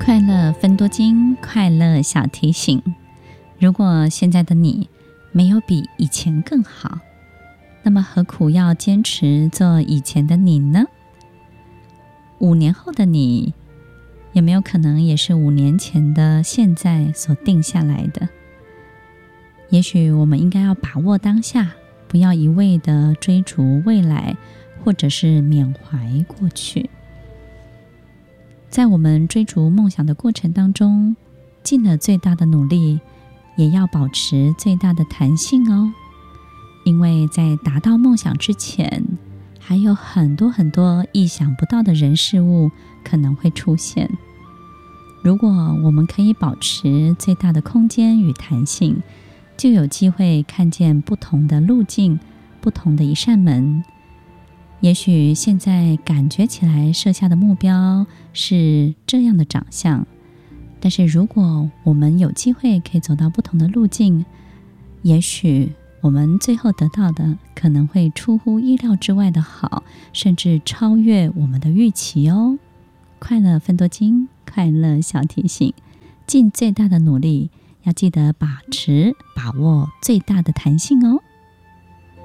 快乐分多金，快乐小提醒。如果现在的你没有比以前更好，那么何苦要坚持做以前的你呢？5年后的你，有没有可能也是5年前的现在所定下来的？也许我们应该要把握当下，不要一味的追逐未来，或者是缅怀过去。在我们追逐梦想的过程当中，尽了最大的努力，也要保持最大的弹性哦。因为在达到梦想之前，还有很多意想不到的人事物可能会出现。如果我们可以保持最大的空间与弹性，就有机会看见不同的路径，不同的一扇门。也许现在感觉起来设下的目标是这样的长相，但是如果我们有机会可以走到不同的路径，也许我们最后得到的可能会出乎意料之外的好，甚至超越我们的预期哦。快乐分多金，快乐小提醒，尽最大的努力，要记得把握最大的弹性哦。